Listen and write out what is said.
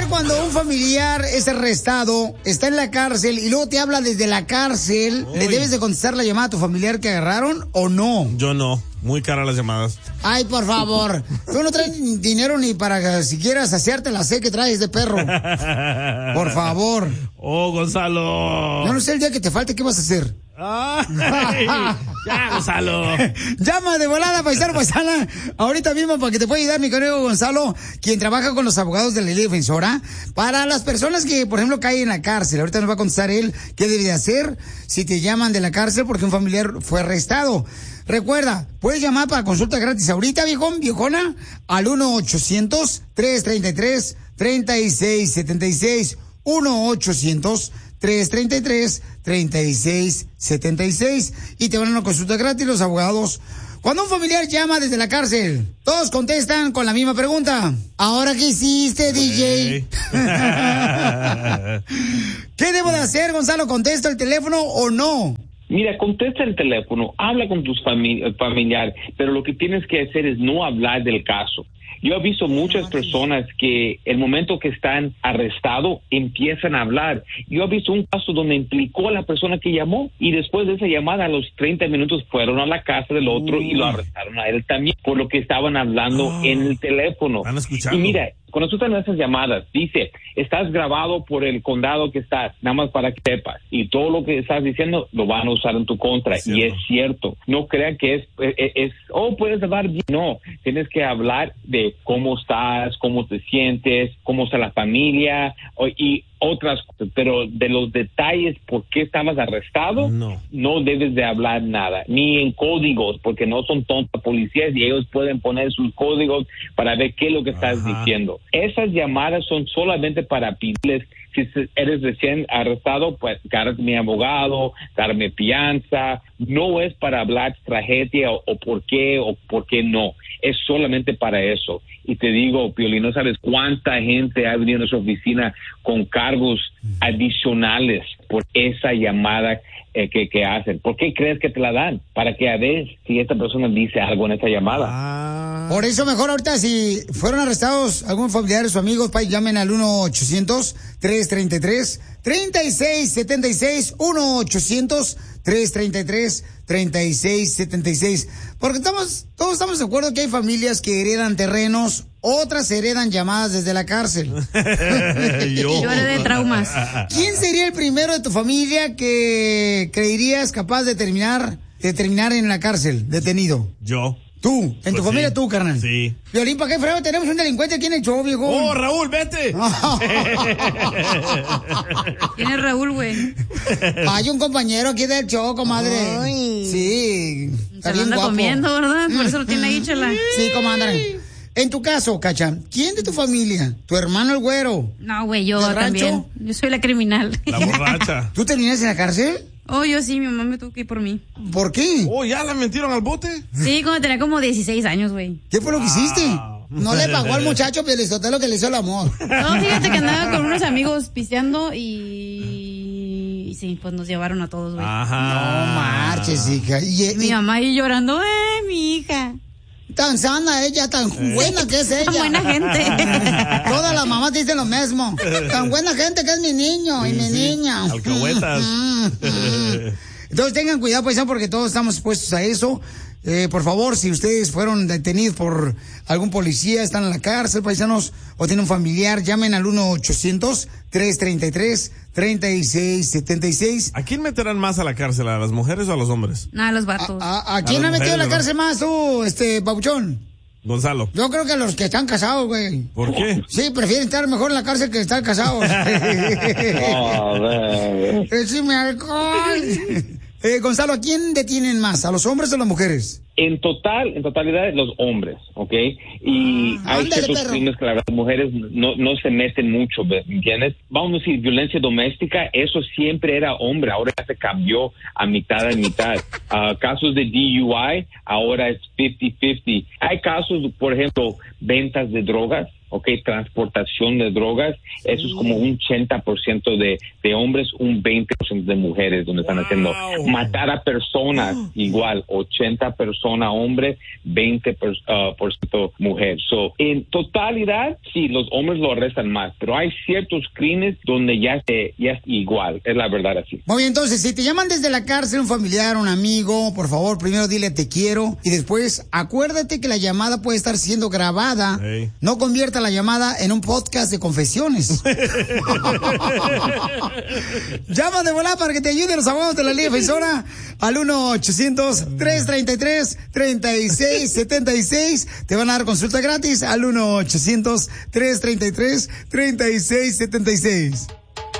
cuando un familiar es arrestado, está en la cárcel y luego te habla desde la cárcel? Uy. ¿Le debes de contestar la llamada a tu familiar que agarraron o no? Yo no. Muy caras las llamadas. Ay, por favor. Tú no traes dinero ni para siquiera saciarte la sed que traes de perro. Por favor. Oh, Gonzalo. Yo no sé el día que te falte, ¿qué vas a hacer? Ay, ya, Gonzalo. Llama de volada, paisana, ahorita mismo para que te pueda ayudar mi querido Gonzalo, quien trabaja con los abogados de la ley defensora. Para las personas que, por ejemplo, caen en la cárcel, ahorita nos va a contestar él qué debe de hacer si te llaman de la cárcel porque un familiar fue arrestado. Recuerda, puedes llamar para consulta gratis ahorita, viejona, al 1-800-333-3676. 1-800-333-3676. Y te van a una consulta gratis los abogados. Cuando un familiar llama desde la cárcel, todos contestan con la misma pregunta. ¿Ahora qué hiciste, DJ? ¿Qué debo de hacer, Gonzalo? ¿Contesto el teléfono o no? Mira, contesta el teléfono, habla con tus familiares, pero lo que tienes que hacer es no hablar del caso. Yo he visto muchas personas que el momento que están arrestados empiezan a hablar. Yo he visto un caso donde implicó a la persona que llamó y después de esa llamada a los 30 minutos fueron a la casa del otro y lo arrestaron a él también por lo que estaban hablando en el teléfono. Y mira, cuando tú estás en esas llamadas, dice, estás grabado por el condado que estás, nada más para que sepas. Y todo lo que estás diciendo lo van a usar en tu contra. Y es cierto. No crean que puedes hablar bien. No, tienes que hablar de cómo estás, cómo te sientes, cómo está la familia y otras cosas. Pero de los detalles, por qué estabas arrestado, no debes de hablar nada. Ni en códigos, porque no son tontos policías y ellos pueden poner sus códigos para ver qué es lo que estás diciendo. Esas llamadas son solamente para pedirles, si eres recién arrestado, pues dárme mi abogado, darme fianza. No es para hablar tragedia o por qué no. Es solamente para eso. Y te digo, Piolín, no sabes cuánta gente ha venido a nuestra oficina con cargos adicionales por esa llamada que hacen. ¿Por qué crees que te la dan? Para que a ver si esta persona dice algo en esa llamada. Por eso mejor ahorita, si fueron arrestados algún familiar o amigos, llamen al 1-800-333-3676. 1-800-333-3676. Porque todos estamos de acuerdo que hay familias que heredan terrenos, otras heredan llamadas desde la cárcel. Yo heredé traumas. ¿Quién sería el primero de tu familia que creerías capaz de terminar en la cárcel, detenido? Yo. ¿Tú? ¿En tu familia tú, carnal? Sí. Violín, ¿para qué frego tenemos un delincuente aquí en el show, viejo? ¡Oh, Raúl, vete! ¿Quién es Raúl, güey? Hay un compañero aquí del show, comadre. Ay. Sí. Se lo anda comiendo, ¿verdad? Por eso lo tiene ahí, chela. Sí, comadre. En tu caso, Cacha, ¿quién de tu familia? ¿Tu hermano el güero? No, güey, yo también. Yo soy la criminal. La borracha. ¿Tú terminaste en la cárcel? Oh, yo sí, mi mamá me tuvo que ir por mí. ¿Por qué? Oh, ¿ya la metieron al bote? Sí, cuando tenía como 16 años, güey. ¿Qué fue lo que hiciste? No le pagó al muchacho Pelizotelo que le hizo el amor. No, fíjate que andaba con unos amigos pisteando y sí, pues nos llevaron a todos, güey. No marches, hija. Mi mamá ahí llorando, mi hija. Tan sana ella, tan buena que es ella. Tan buena gente. Todas las mamás dicen lo mismo. Tan buena gente que es mi niño y mi niña. Alcahuetas. Entonces tengan cuidado, paisano, porque todos estamos expuestos a eso. Por favor, si ustedes fueron detenidos por algún policía, están en la cárcel, paisanos, o tienen un familiar, llamen al 1-800-333-3676. ¿A quién meterán más a la cárcel? ¿A las mujeres o a los hombres? A los vatos. ¿A quién ha metido a la cárcel más tú, Pabuchón? Gonzalo. Yo creo que a los que están casados, güey. ¿Por qué? Sí, prefieren estar mejor en la cárcel que estar casados. ¡Échame alcohol! Gonzalo, ¿a quién detienen más? ¿A los hombres o a las mujeres? En totalidad los hombres, ¿ok? Y hay ciertos crímenes que las mujeres no se meten mucho, ¿me entiendes? Vamos a decir, violencia doméstica, eso siempre era hombre, ahora ya se cambió a mitad. Casos de DUI, ahora es 50-50. Hay casos, por ejemplo, ventas de drogas, transportación de drogas, eso es como un 80% de hombres, un 20% de mujeres donde están haciendo. Matar a personas, igual, 80 personas hombre, 20% mujer. So, en totalidad, sí, los hombres lo arrestan más, pero hay ciertos crímenes donde ya es igual, es la verdad así. Muy bien, entonces, si te llaman desde la cárcel, un familiar, un amigo, por favor, primero dile te quiero y después acuérdate que la llamada puede estar siendo grabada. Hey. No convierta la llamada en un podcast de confesiones. Llama de volada para que te ayuden los abogados de la Liga Defensora al 1-800-333-3676. Te van a dar consulta gratis al 1-800-333-3676.